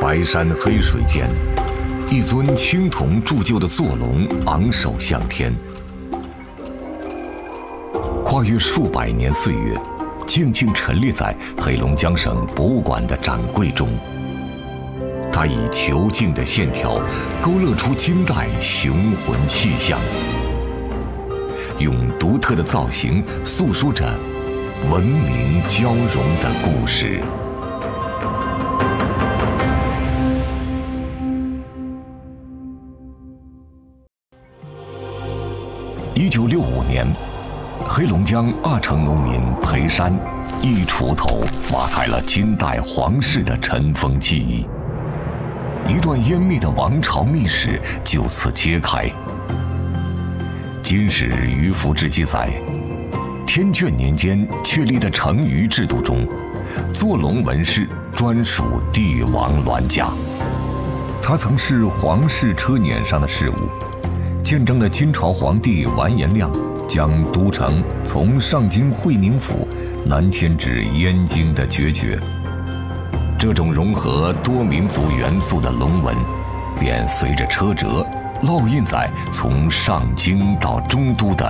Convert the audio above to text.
白山黑水间，一尊青铜铸就的坐龙昂首向天，跨越数百年岁月，静静陈列在黑龙江省博物馆的展柜中。它以遒劲的线条勾勒出金代雄浑气象，用独特的造型诉说着文明交融的故事。1965年，黑龙江阿城农民裴山一锄头挖开了金代皇室的尘封记忆，一段湮灭的王朝秘史就此揭开。金史于福志记载，天眷年间确立的成余制度中，坐龙纹饰专属帝王銮驾，它曾是皇室车辇上的饰物，见证了金朝皇帝完颜亮将都城从上京会宁府南迁至燕京的决绝。这种融合多民族元素的龙纹，便随着车辙烙印在从上京到中都的